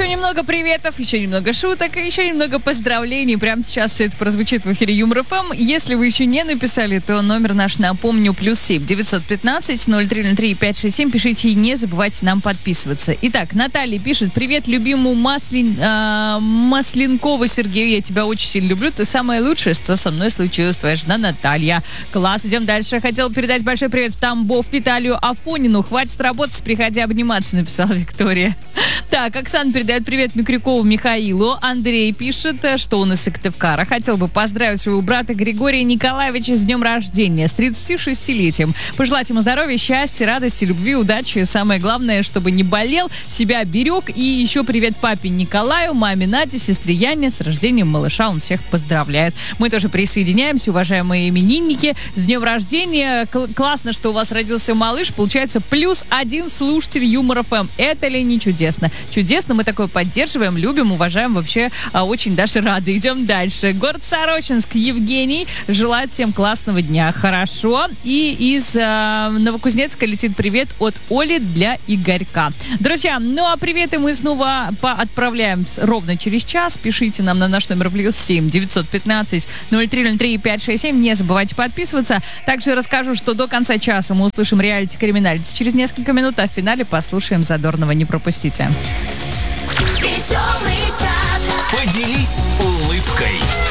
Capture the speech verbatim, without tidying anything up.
Еще немного приветов, еще немного шуток и еще немного поздравлений. Прямо сейчас все это прозвучит в эфире Юмор ФМ. Если вы еще не написали, то номер наш, напомню, плюс семь девятьсот пятнадцать ноль три ноль три пять шесть семь. Пишите и не забывайте нам подписываться. Итак, Наталья пишет: привет любимому Маслин, а, Масленкову Сергею. Я тебя очень сильно люблю. Ты самое лучшее, что со мной случилось. Твоя жена Наталья. Класс, идем дальше. Хотела передать большой привет в Тамбов Виталию Афонину. Хватит работать, приходи обниматься, написала Виктория. Так, Оксана передает привет Микрюкову Михаилу. Андрей пишет, что он из Сыктывкара. Хотел бы поздравить своего брата Григория Николаевича с днем рождения, с тридцатишестилетием. Пожелать ему здоровья, счастья, радости, любви, удачи. Самое главное, чтобы не болел, себя берег. И еще привет папе Николаю, маме Наде, сестре Яне с рождением малыша. Он всех поздравляет. Мы тоже присоединяемся, уважаемые именинники. С днем рождения. К- классно, что у вас родился малыш. Получается, плюс один слушатель Юмор ФМ. Это ли не чудесно? Чудесно, мы такое поддерживаем, любим, уважаем, вообще а, очень даже рады. Идем дальше. Город Сорочинск, Евгений желает всем классного дня. Хорошо. И из а, Новокузнецка летит привет от Оли для Игорька. Друзья, ну а приветы мы снова отправляем ровно через час. Пишите нам на наш номер плюс семь девятьсот пятнадцать ноль три ноль три пять шесть семь. Не забывайте подписываться. Также расскажу, что до конца часа мы услышим реалити криминальность через несколько минут, а в финале послушаем Задорнова. Не пропустите. Веселый чат. Поделись улыбкой.